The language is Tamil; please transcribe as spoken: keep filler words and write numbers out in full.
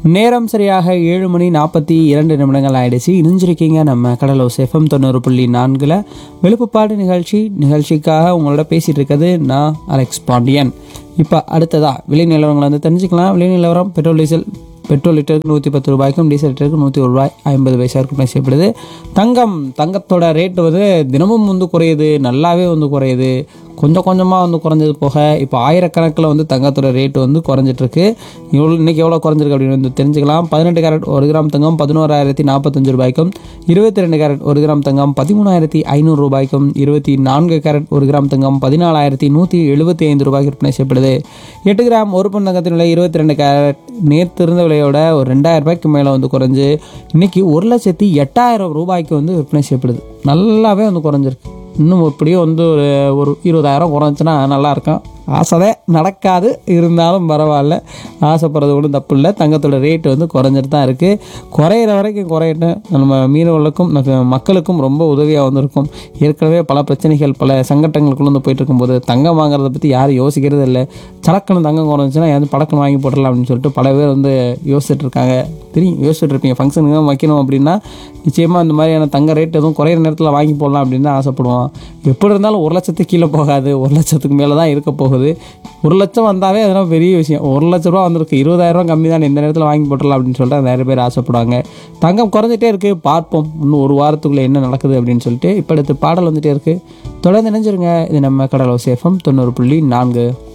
நேரம் சரியாக ஏழு மணி நாற்பத்தி இரண்டு நிமிடங்கள் ஆயிடுச்சு. இணைஞ்சிருக்கீங்க நம்ம கடலோசை எஃப்எம் தொண்ணூறு புள்ளி நான்கில் வெளுப்புப்பாடு நிகழ்ச்சி. நிகழ்ச்சிக்காக உங்களோட பேசிகிட்டு இருக்கிறது நான் அலெக்ஸ் பாண்டியன். இப்போ அடுத்ததா விலை நிலவரங்களை வந்து தெரிஞ்சுக்கலாம். விலை நிலவரம் பெட்ரோல் டீசல் பெட்ரோல் லிட்டருக்கு நூற்றி பத்து ரூபாய்க்கும் டீசல் லிட்டருக்கு நூற்றி ஒரு ரூபாய் ஐம்பது பைசா விற்பனை செய்யப்படுது. தங்கம் தங்கத்தோட ரேட்டு வந்து தினமும் வந்து குறையுது, நல்லாவே வந்து குறையுது. கொஞ்சம் கொஞ்சமாக வந்து குறைஞ்சது போக இப்போ ஆயிரக்கணக்கில் வந்து தங்கத்தோட ரேட்டு வந்து குறைஞ்சிட்ருக்கு. இவ்வளோ இன்றைக்கி எவ்வளோ குறைஞ்சிருக்கு அப்படின்னு வந்து தெரிஞ்சுக்கலாம். பதினெட்டு கேரட் ஒரு கிராம் தங்கம் பதினோராயிரத்தி நாற்பத்தஞ்சு ரூபாய்க்கும், இருபத்தி ரெண்டு கேரட் ஒரு கிராம் தங்கம் பதிமூணாயிரத்தி ஐநூறு ரூபாய்க்கும், இருபத்தி நான்கு கேரட் ஒரு கிராம் தங்கம் பதினாலாயிரத்தி நூற்றி எழுபத்தி ஐந்து ரூபாய்க்கு விற்பனை செய்யப்படுது. எட்டு கிராம் ஒரு பன் தங்கத்தின் விலை இருபத்தி ரெண்டு கேரட் நேற்று இருந்த விலையோட ஒரு ரெண்டாயிரம் ரூபாய்க்கு மேலே வந்து குறைஞ்சு இன்றைக்கி ஒரு லட்சத்தி எட்டாயிரம் ரூபாய்க்கு வந்து விற்பனை செய்யப்படுது. நல்லாவே வந்து குறைஞ்சிருக்கு. இன்னும் எப்படியும் வந்து ஒரு ஒரு இருபதாயிரம் குறைஞ்சின்னா நல்லாயிருக்கும். ஆசை நடக்காது, இருந்தாலும் பரவாயில்ல. ஆசைப்படுறது ஒன்றும் தப்பு இல்லை. தங்கத்தோட ரேட்டு வந்து குறைஞ்சிட்டு தான் இருக்குது. குறையிற வரைக்கும் குறையட்டும். நம்ம மீனவர்களுக்கும் மக்களுக்கும் ரொம்ப உதவியாக வந்திருக்கும். ஏற்கனவே பல பிரச்சனைகள் பல சங்கட்டங்களுக்குள்ள வந்து போயிட்டு இருக்கும்போது தங்கம் வாங்குறத பற்றி யாரும் யோசிக்கிறது இல்லை. சலக்கணும் தங்கம் குறைஞ்சின்னா யாரும் படக்கம் வாங்கி போட்டுடலாம் அப்படின்னு சொல்லிட்டு பல பேர் வந்து யோசிச்சுட்டு இருக்காங்க. தெரியும் யோசிச்சுட்டு இருப்பீங்க. ஃபங்க்ஷனுக்கு வைக்கணும் அப்படின்னா நிச்சயமாக இந்த மாதிரியான தங்க ரேட் எதுவும் குறையிற நேரத்தில் வாங்கி போடலாம் அப்படின்னு தான் ஆசைப்படுவோம். எப்படி இருந்தாலும் ஒரு லட்சத்துக்கு கீழே போகாது, ஒரு லட்சத்துக்கு மேலே தான் இருக்க போகுது. ஒரு லட்சம் வந்தாவே அதெல்லாம் பெரிய விஷயம். ஒரு லட்ச ரூபா வந்திருக்கு, இருபதாயிரம் ரூபா கம்மி தான், இந்த நேரத்தில் வாங்கி போட்டுடலாம் அப்படின்னு சொல்லிட்டு நிறைய பேர் ஆசைப்படுவாங்க. தங்கம் குறைஞ்சிட்டே இருக்குது. பார்ப்போம் இன்னும் ஒரு வாரத்துக்குள்ளே என்ன நடக்குது அப்படின்னு சொல்லிட்டு. இப்போ அடுத்து பாடல் வந்துகிட்டே இருக்குது. தொடர்ந்து நினைஞ்சிருங்க. இது நம்ம கடலோசை எஃப்எம் தொண்ணூறு புள்ளி நான்கு.